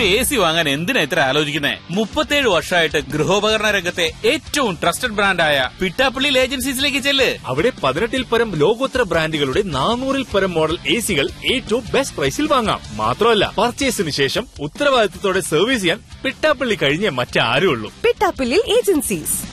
ഒരു AC വാങ്ങാൻ എന്തിനാ ഇത്ര ആലോചിക്കുന്നേ? 37 വർഷമായിട്ട് ഗൃഹോപകരണ രംഗത്തെ ഏറ്റവും ട്രസ്റ്റഡ് ബ്രാൻഡായ പിട്ടാപ്പള്ളി ഏജൻസീസിലേക്ക് ചെല്ല്. അവിടെ 18-ൽ പരം ലോകോത്തര ബ്രാൻഡുകളുടെ 400-ൽ പരം മോഡൽ AC-കൾ ഏറ്റവും ബെസ്റ്റ് പ്രൈസിൽ വാങ്ങാം. മാത്രമല്ല, പർച്ചേസിന് ശേഷം ഉത്തരവാദിത്തത്തോടെ സർവീസ് ചെയ്യാൻ പിട്ടാപ്പള്ളി കഴിഞ്ഞേ മറ്റാരും ഉള്ളൂ. പിട്ടാപ്പള്ളി ഏജൻസീസ്.